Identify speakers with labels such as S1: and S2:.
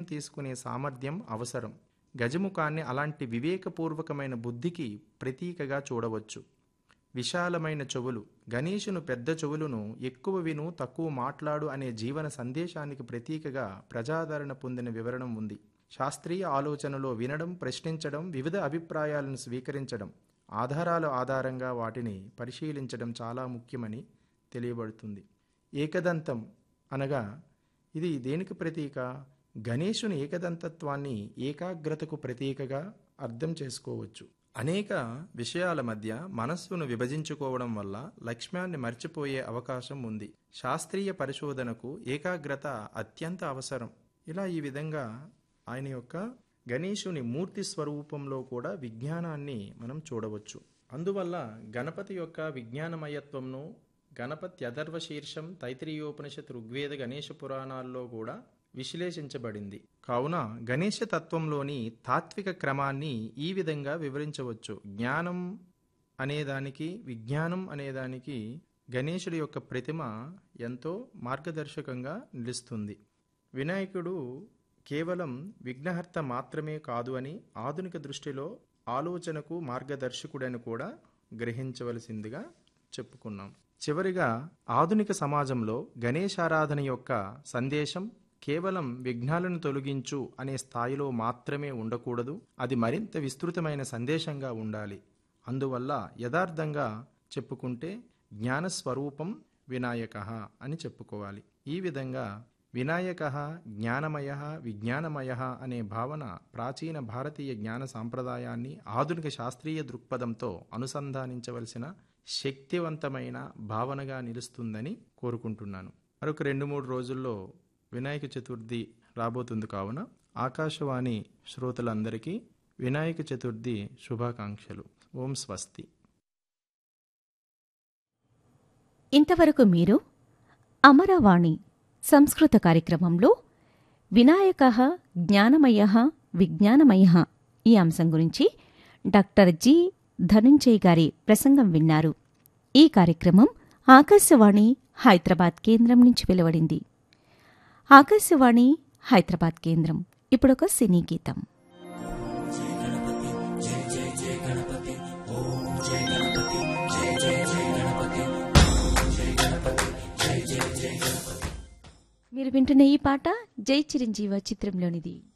S1: తీసుకునే సామర్థ్యం అవసరం. గజముఖాన్ని అలాంటి వివేకపూర్వకమైన బుద్ధికి ప్రతీకగా చూడవచ్చు. విశాలమైన చెవులు, గణేశును పెద్ద చెవులను, ఎక్కువ విను తక్కువ మాట్లాడు అనే జీవన సందేశానికి ప్రతీకగా ప్రజాదరణ పొందిన వివరణం ఉంది. శాస్త్రీయ ఆలోచనలో వినడం, ప్రశ్నించడం, వివిధ అభిప్రాయాలను స్వీకరించడం, ఆధారాల ఆధారంగా వాటిని పరిశీలించడం చాలా ముఖ్యమని తెలియబడుతుంది. ఏకదంతం అనగా ఇది దేనికి ప్రతీక? గణేశుని ఏకదంతత్వాన్ని ఏకాగ్రతకు ప్రతీకగా అర్థం చేసుకోవచ్చు. అనేక విషయాల మధ్య మనస్సును విభజించుకోవడం వల్ల లక్ష్యాన్ని మర్చిపోయే అవకాశం ఉంది. శాస్త్రీయ పరిశోధనకు ఏకాగ్రత అత్యంత అవసరం. ఇలా ఈ విధంగా ఆయన యొక్క గణేశుని మూర్తి స్వరూపంలో కూడా విజ్ఞానాన్ని మనం చూడవచ్చు. అందువల్ల గణపతి యొక్క విజ్ఞానమయత్వంను గణపత్యథర్వ శీర్షం, తైత్రీయోపనిషత్, ఋగ్వేద, గణేశ పురాణాల్లో కూడా విశ్లేషించబడింది. కావున గణేశ తత్వంలోని తాత్విక క్రమాన్ని ఈ విధంగా వివరించవచ్చు. జ్ఞానం అనేదానికి, విజ్ఞానం అనేదానికి గణేశుడి యొక్క ప్రతిమ ఎంతో మార్గదర్శకంగా నిలుస్తుంది. వినాయకుడు కేవలం విఘ్నహర్త మాత్రమే కాదు అని ఆధునిక దృష్టిలో ఆలోచనకు మార్గదర్శకుడని కూడా గ్రహించవలసిందిగా చెప్పుకున్నాం. చివరిగా ఆధునిక సమాజంలో గణేశారాధన యొక్క సందేశం కేవలం విఘ్నాలను తొలగించు అనే స్థాయిలో మాత్రమే ఉండకూడదు. అది మరింత విస్తృతమైన సందేశంగా ఉండాలి. అందువల్ల యథార్థంగా చెప్పుకుంటే జ్ఞానస్వరూపం వినాయకః అని చెప్పుకోవాలి. ఈ విధంగా వినాయకః జ్ఞానమయః విజ్ఞానమయః అనే భావన ప్రాచీన భారతీయ జ్ఞాన సాంప్రదాయాన్ని ఆధునిక శాస్త్రీయ దృక్పథంతో అనుసంధానించవలసిన శక్తివంతమైన భావనగా నిలుస్తుందని కోరుకుంటున్నాను. మరొక 2-3 రోజుల్లో వినాయక చతుర్థి రాబోతుంది. కావున ఆకాశవాణి శ్రోతలందరికీ వినాయక చతుర్థి శుభాకాంక్షలు. ఓం స్వస్తి.
S2: ఇంతవరకు మీరు అమరవాణి సంస్కృత కార్యక్రమంలో వినాయకః జ్ఞానమయః విజ్ఞానమయః ఈ అంశం గురించి డాక్టర్ జి ధనుంజయ్ గారి ప్రసంగం విన్నారు. ఈ కార్యక్రమం ఆకాశవాణి హైదరాబాద్ కేంద్రం నుంచి వెలువడింది. ఆకాశవాణి హైదరాబాద్ కేంద్రం. ఇప్పుడొక సినీ గీతం. మీరు వింటున్న ఈ పాట జై చిరంజీవ చిత్రంలోనిది.